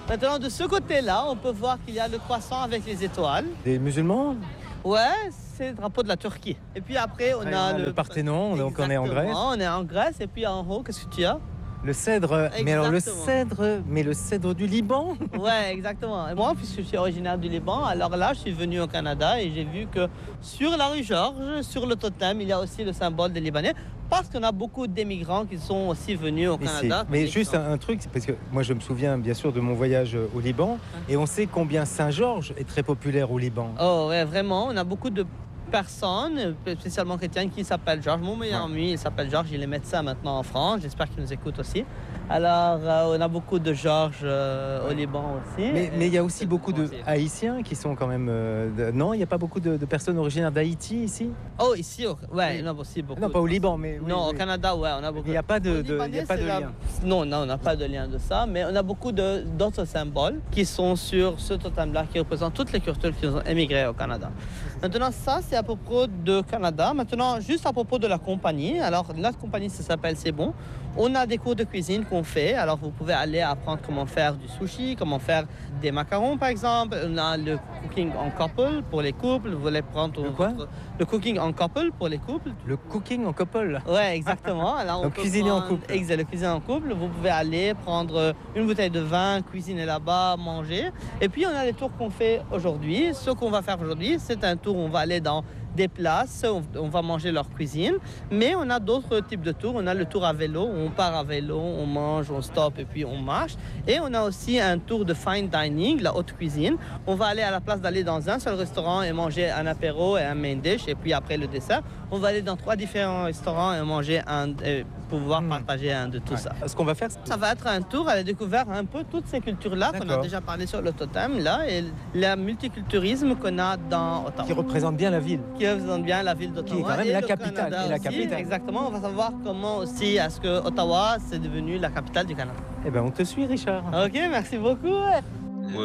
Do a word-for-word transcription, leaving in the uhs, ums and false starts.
Maintenant, de ce côté-là, on peut voir qu'il y a le croissant avec les étoiles. Des musulmans? Ouais, c'est le drapeau de la Turquie. Et puis après, on Après, a on a le... le Parthénon, donc on est en Grèce. Exactement, on est en Grèce. Et puis en haut, qu'est-ce que tu as? Le cèdre, mais alors le Exactement. cèdre, mais le cèdre du Liban. Ouais, exactement. Et moi, puisque je suis originaire du Liban, alors là, je suis venu au Canada et j'ai vu que sur la rue Georges, sur le totem, il y a aussi le symbole des Libanais, parce qu'on a beaucoup d'émigrants qui sont aussi venus au Ici. Canada. Mais juste un, un truc, c'est parce que moi je me souviens bien sûr de mon voyage au Liban, et on sait combien Saint-Georges est très populaire au Liban. Oh ouais, vraiment, on a beaucoup de personnes, spécialement chrétiennes, qui s'appellent Georges. Mon meilleur Ouais. ami, il s'appelle Georges, il est médecin maintenant en France, j'espère qu'il nous écoute aussi. Alors, euh, on a beaucoup de Georges euh, au Liban aussi. Mais Et mais il y a aussi c'est beaucoup de aussi. Haïtiens qui sont quand même... euh, de- Non, il n'y a pas beaucoup de, de personnes originaires d'Haïti ici? Oh, ici, au... ouais, Oui. il y en a aussi beaucoup. Non, pas au Liban, mais... oui, Non, oui. au Canada, ouais, on a beaucoup. Il n'y a pas de, Au de- il y Libanais, a pas c'est de la- lien. Non, non, on n'a pas de lien de ça, mais on a beaucoup de- d'autres symboles qui sont sur ce totem-là, qui représentent toutes les cultures qui ont émigré au Canada. Maintenant, ça, c'est à propos de Canada. Maintenant, juste à propos de la compagnie. Alors, notre compagnie, ça s'appelle C'est Bon. On a des cours de cuisine qu'on fait. Alors, vous pouvez aller apprendre comment faire du sushi, comment faire des macarons, par exemple. On a le cooking en couple pour les couples. Vous voulez prendre Le quoi? votre- Le cooking en couple pour les couples. Le cooking en couple. Ouais, exactement. Alors, on Donc, peut cuisiner en prendre- couple. Exact, le cuisiner en couple. Vous pouvez aller prendre une bouteille de vin, cuisiner là-bas, manger. Et puis, on a les tours qu'on fait aujourd'hui. Ce qu'on va faire aujourd'hui, c'est un tour où on va aller dans des places, on, on va manger leur cuisine. Mais on a d'autres types de tours. On a le tour à vélo, où on part à vélo, on mange, on stoppe et puis on marche. Et on a aussi un tour de fine dining, la haute cuisine. On va aller à la place d'aller dans un seul restaurant et manger un apéro et un main dish. Et puis après le dessert, on va aller dans trois différents restaurants et manger un, et pouvoir Hmm. partager un de tout Ouais. ça. Ce qu'on va faire, c'est- Ça va être un tour à la découverte un peu toutes ces cultures-là qu'on a D'accord. déjà parlé sur le totem là et le multiculturalisme qu'on a dans Ottawa. qui représente bien la ville. Qui représente bien la ville d'Ottawa. Qui est quand même et la le capitale, Canada et la aussi. capitale. Exactement. On va savoir comment aussi est-ce que Ottawa c'est devenu la capitale du Canada. Eh ben, on te suit, Richard. Ok, merci beaucoup.